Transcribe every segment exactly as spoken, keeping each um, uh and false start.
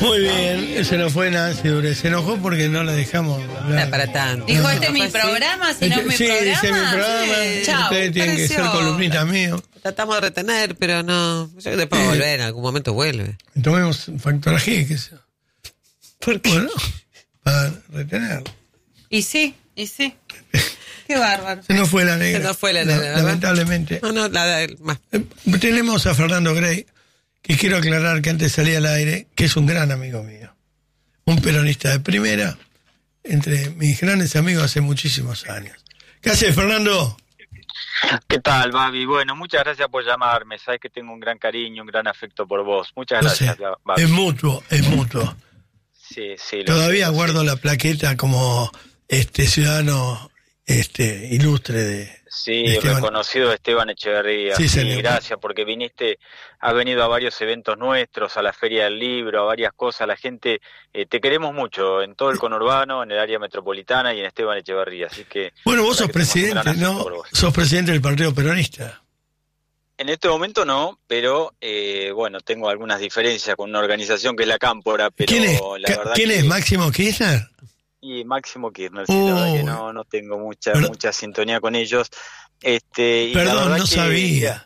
Muy bien, se nos fue Nancy Dure. Se enojó porque no la dejamos hablar. No para tanto. Dijo, No, este es no mi fue así. programa, si no es mi sí, programa. dice mi programa. Sí. Chao. Ustedes tienen que ser pareció. columnistas míos. Tratamos de retener, pero no. Yo creo que después va a volver, en algún momento vuelve. Tomemos un factor G, que sea. ¿Por qué? Bueno, para retenerlo. Y sí, y sí. Qué bárbaro. Se nos fue la negra. Se nos fue la negra, No, ¿verdad? lamentablemente. No, no, la de más. Eh, Tenemos a Fernando Grey, que quiero aclarar que antes salía al aire, que es un gran amigo mío. Un peronista de primera, entre mis grandes amigos hace muchísimos años. ¿Qué haces, Fernando? ¿Qué tal, Babi? Bueno, muchas gracias por llamarme. Sabes que tengo un gran cariño, un gran afecto por vos. Muchas No gracias, sé, Babi. es mutuo, es mutuo. Sí, sí. lo Todavía sé, lo guardo sé. la plaqueta como este ciudadano este ilustre de Sí, de Esteban. reconocido Esteban Echeverría. Sí, Sí, señor. gracias, porque viniste, has venido a varios eventos nuestros, a la Feria del Libro, a varias cosas. La gente, eh, te queremos mucho en todo el conurbano, en el área metropolitana y en Esteban Echeverría. Así que. Bueno, vos la sos verdad que tenemos un presidente, gran afecto ¿no? por vos. Sos presidente del Partido Peronista. En este momento no, pero eh, bueno, tengo algunas diferencias con una organización que es la Cámpora, pero ¿Quién es, la verdad ¿quién que, es Máximo Kirchner? y Máximo Kirchner, sí, la verdad que Uy. no, no tengo mucha, Perdón. mucha sintonía con ellos. Este, y la Perdón, verdad no que- sabía.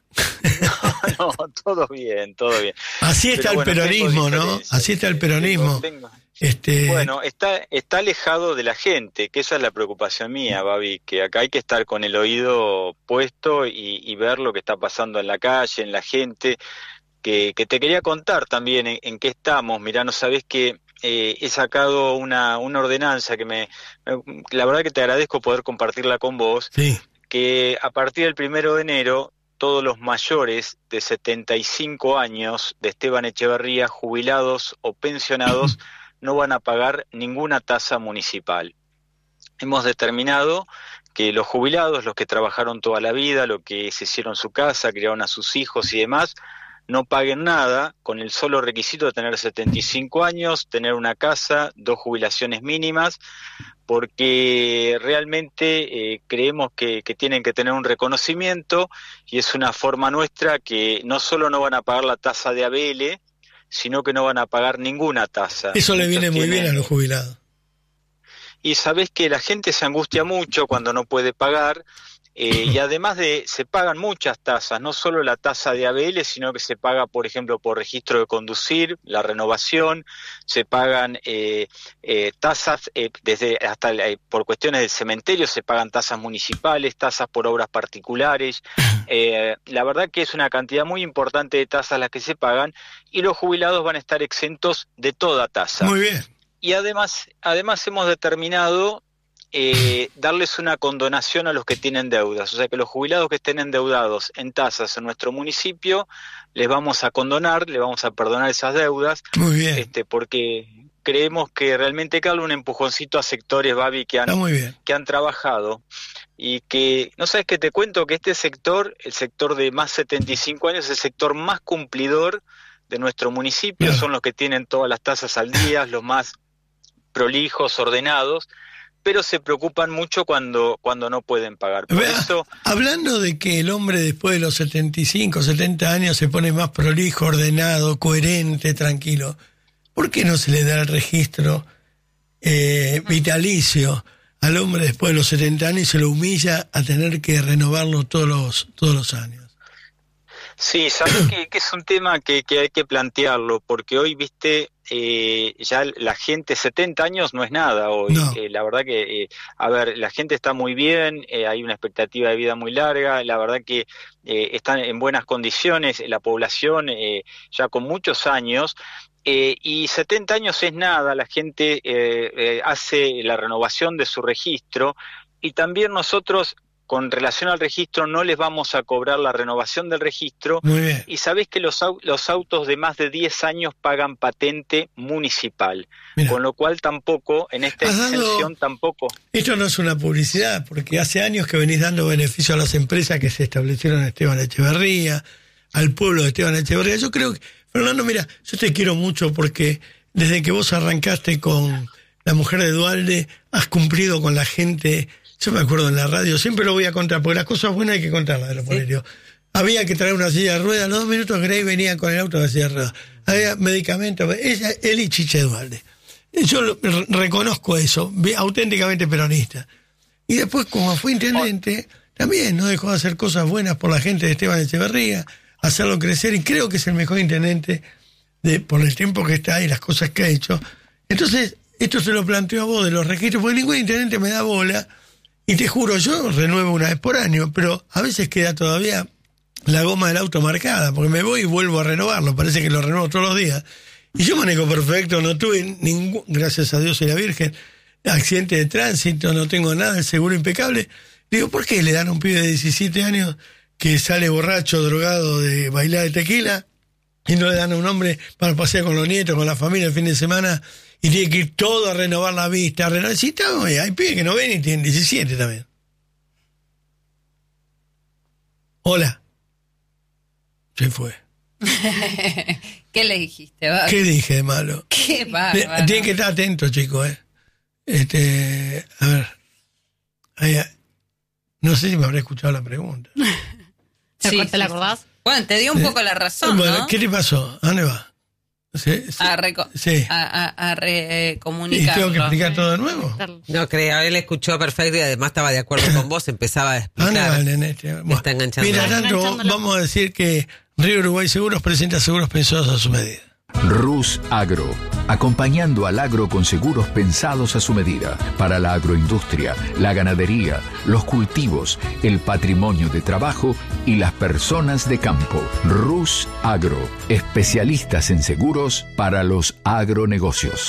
No, no, todo bien, todo bien. Así está Pero el bueno, tengo peronismo, ¿no? diferencias. Así está el peronismo. Tengo- tengo- Este, Bueno, está, está alejado de la gente, que esa es la preocupación mía, Babi, que acá hay que estar con el oído puesto y, y ver lo que está pasando en la calle, en la gente, que, que te quería contar también en, en qué estamos. Mirá, no sabés que eh, he sacado una, una ordenanza que me, me- la verdad que te agradezco poder compartirla con vos, sí. que a partir del primero de enero todos los mayores de setenta y cinco años de Esteban Echeverría, jubilados o pensionados, no van a pagar ninguna tasa municipal. Hemos determinado que los jubilados, los que trabajaron toda la vida, los que se hicieron su casa, criaron a sus hijos y demás, no paguen nada con el solo requisito de tener setenta y cinco años, tener una casa, dos jubilaciones mínimas, porque realmente eh, creemos que, que tienen que tener un reconocimiento y es una forma nuestra que no solo no van a pagar la tasa de A B L, sino que no van a pagar ninguna tasa. Eso le Muchos viene muy tienen- bien a los jubilados. Y sabés que la gente se angustia mucho cuando no puede pagar, eh, y además de, se pagan muchas tasas, no solo la tasa de A B L, sino que se paga, por ejemplo, por registro de conducir, la renovación, se pagan eh, eh, tasas, eh, desde hasta eh, por cuestiones del cementerio, se pagan tasas municipales, tasas por obras particulares. Eh, la verdad que es una cantidad muy importante de tasas las que se pagan, y los jubilados van a estar exentos de toda tasa. Muy bien. Y además, además hemos determinado eh, darles una condonación a los que tienen deudas. O sea que los jubilados que estén endeudados en tasas en nuestro municipio, les vamos a condonar, les vamos a perdonar esas deudas, Muy bien. este, porque creemos que realmente hay que darle un empujoncito a sectores, Babi, que Está han, muy bien. que han trabajado. Y que, no sabes que te cuento que este sector, el sector de más setenta y cinco años, es el sector más cumplidor de nuestro municipio, Claro. son los que tienen todas las tasas al día, los más prolijos, ordenados, pero se preocupan mucho cuando, cuando no pueden pagar. Por Vea, eso, hablando de que el hombre después de los setenta y cinco, setenta años se pone más prolijo, ordenado, coherente, tranquilo, ¿por qué no se le da el registro eh, vitalicio al hombre después de los setenta años y se lo humilla a tener que renovarlo todos los, todos los años? sí, sabes que, que es un tema que, que hay que plantearlo, porque hoy, viste, eh, ya la gente, setenta años no es nada hoy. No. Eh, la verdad que, eh, a ver, la gente está muy bien, eh, hay una expectativa de vida muy larga, la verdad que eh, están en buenas condiciones, la población eh, ya con muchos años. Eh, y setenta años es nada, la gente eh, eh, hace la renovación de su registro, y también nosotros, con relación al registro, no les vamos a cobrar la renovación del registro. Muy bien. Y sabés que los, au- los autos de más de diez años pagan patente municipal, Mira. con lo cual tampoco, en esta Has dado- exención tampoco. Esto no es una publicidad, porque hace años que venís dando beneficio a las empresas que se establecieron en Esteban Echeverría, al pueblo de Esteban Echeverría. Yo creo que, Fernando, mira, yo te quiero mucho porque desde que vos arrancaste con la mujer de Dualde, has cumplido con la gente. Yo me acuerdo en la radio, siempre lo voy a contar, porque las cosas buenas hay que contarlas de los políticos. Había que traer una silla de ruedas, a los dos minutos Grey venía con el auto de la silla de ruedas. había medicamentos, ella, él y Chiche Dualde. Yo lo, reconozco eso, auténticamente peronista. Y después, como fue intendente, también no dejó de hacer cosas buenas por la gente de Esteban Echeverría, hacerlo crecer, y creo que es el mejor intendente de, por el tiempo que está y las cosas que ha hecho. Entonces, esto se lo planteo a vos de los registros, porque ningún intendente me da bola, y te juro, yo renuevo una vez por año, pero a veces queda todavía la goma del auto marcada, porque me voy y vuelvo a renovarlo, parece que lo renuevo todos los días. Y yo manejo perfecto, no tuve ningún, gracias a Dios y la Virgen, accidente de tránsito, no tengo nada, el seguro impecable. Digo, ¿por qué le dan a un pibe de diecisiete años que sale borracho, drogado de bailar de tequila, y no le dan a un hombre para pasear con los nietos, con la familia el fin de semana, y tiene que ir todo a renovar la vista, a renovar? Sí, está, hay pibes que no ven y tienen diecisiete también. Hola. Se fue. ¿Qué le dijiste? Bárbaro? ¿Qué dije de malo? Qué bárbaro. Tienen que estar atentos, chicos, ¿eh? Este, a ver. Ahí, no sé si me habré escuchado la pregunta. ¿Te, Sí, ¿te sí, la acordás? Bueno, te dio un Sí. poco la razón, Bueno, ¿no? ¿qué te pasó? ¿A dónde va? Sí, sí. A, reco- Sí. a, a, a ¿Y recomunicarlo. tengo que explicar todo de nuevo? No creo, él escuchó perfecto y además estaba de acuerdo con vos, empezaba a ¿A dónde va explicar. el nene este? Bueno, está enganchando. Mira, Está tanto enganchándolo. vamos a decir que Río Uruguay Seguros presenta seguros pensados a su medida. Rus Agro, acompañando al agro con seguros pensados a su medida, para la agroindustria, la ganadería, los cultivos, el patrimonio de trabajo y las personas de campo. Rus Agro, especialistas en seguros para los agronegocios.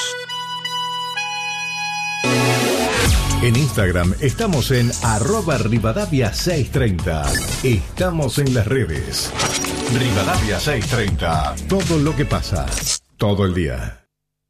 En Instagram estamos en arroba Rivadavia seiscientos treinta. Estamos en las redes. Rivadavia seiscientos treinta. Todo lo que pasa, todo el día.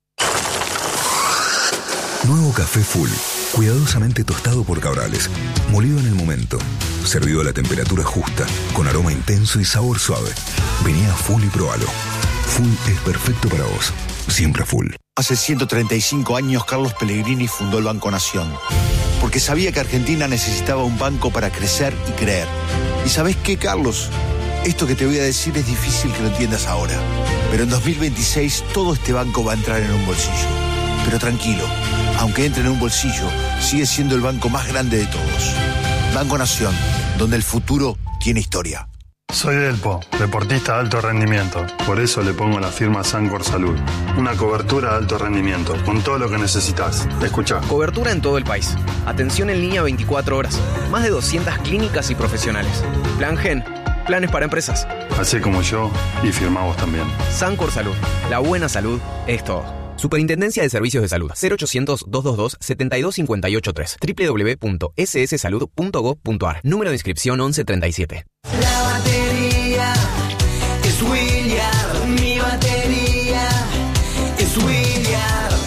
Nuevo café Full, cuidadosamente tostado por Cabrales, molido en el momento, servido a la temperatura justa, con aroma intenso y sabor suave. Vení a Full y probalo. Full es perfecto para vos, siempre Full. Hace ciento treinta y cinco años Carlos Pellegrini fundó el Banco Nación, porque sabía que Argentina necesitaba un banco para crecer y creer. ¿Y sabés qué, Carlos? Esto que te voy a decir es difícil que lo entiendas ahora, pero en dos mil veintiséis todo este banco va a entrar en un bolsillo. Pero tranquilo, aunque entre en un bolsillo, sigue siendo el banco más grande de todos. Banco Nación, donde el futuro tiene historia. Soy Delpo, deportista de alto rendimiento. Por eso le pongo la firma Sancor Salud. Una cobertura de alto rendimiento, con todo lo que necesitas. Escucha. Cobertura en todo el país. Atención en línea veinticuatro horas. Más de doscientas clínicas y profesionales. Plan Gen. Planes para empresas. Así como yo, y firmamos también. Sancor Salud. La buena salud es todo. Superintendencia de Servicios de Salud. cero ochocientos, doscientos veintidós, setenta y dos cincuenta y ocho tres. doble u doble u doble u punto ese ese salud punto gov punto a r. Número de inscripción once treinta y siete. La batería es William. Mi batería es William.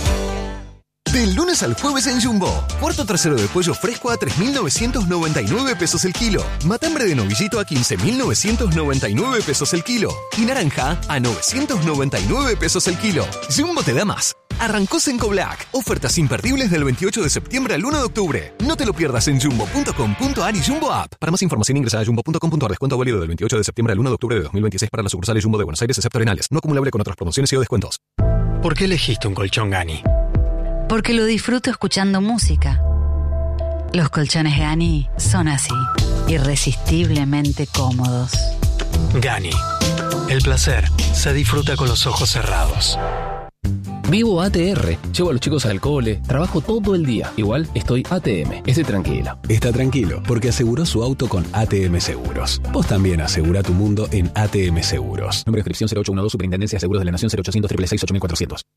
Del lunes al jueves en Jumbo. Cuarto trasero de pollo fresco a tres mil novecientos noventa y nueve pesos el kilo. Matambre de novillito a quince mil novecientos noventa y nueve pesos el kilo. Y naranja a novecientos noventa y nueve pesos el kilo. Jumbo te da más. Arrancó Senco Black. Ofertas imperdibles del veintiocho de septiembre al uno de octubre. No te lo pierdas en jumbo punto com punto a r y Jumbo App. Para más información ingresa a jumbo punto com punto a r. Descuento válido del veintiocho de septiembre al uno de octubre de dos mil veintiséis para las sucursales Jumbo de Buenos Aires, excepto Arenales. No acumulable con otras promociones y o descuentos. ¿Por qué elegiste un colchón Gani? Porque lo disfruto escuchando música. Los colchones Gani son así, irresistiblemente cómodos. Gani. El placer se disfruta con los ojos cerrados. Vivo A T R, llevo a los chicos al cole, trabajo todo el día. Igual estoy A T M, estoy tranquilo. Está tranquilo, porque aseguró su auto con A T M Seguros. Vos también asegura tu mundo en A T M Seguros. Número de inscripción cero ocho uno dos, Superintendencia de Seguros de la Nación cero ochocientos, seiscientos sesenta y seis, ocho mil cuatrocientos.